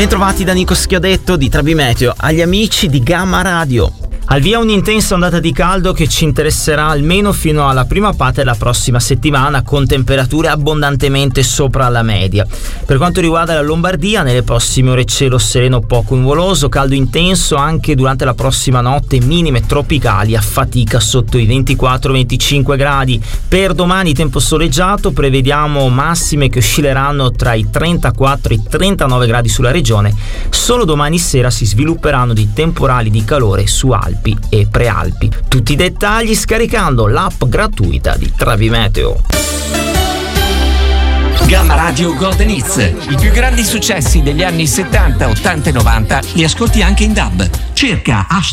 Bentrovati da Nico Schiodetto di Travimeteo, agli amici di Gamma Radio. Al via un'intensa ondata di caldo che ci interesserà almeno fino alla prima parte della prossima settimana, con temperature abbondantemente sopra la media. Per quanto riguarda la Lombardia, nelle prossime ore cielo sereno poco nuvoloso, caldo intenso anche durante la prossima notte, minime tropicali a fatica sotto i 24-25 gradi. Per domani tempo soleggiato, prevediamo massime che oscilleranno tra i 34 e i 39 gradi sulla regione. Solo domani sera si svilupperanno dei temporali di calore su Alpi e Prealpi. Tutti i dettagli scaricando l'app gratuita di Travimeteo. Gamma Radio Golden Hits, i più grandi successi degli anni 70, 80 e 90 li ascolti anche in DAB. Cerca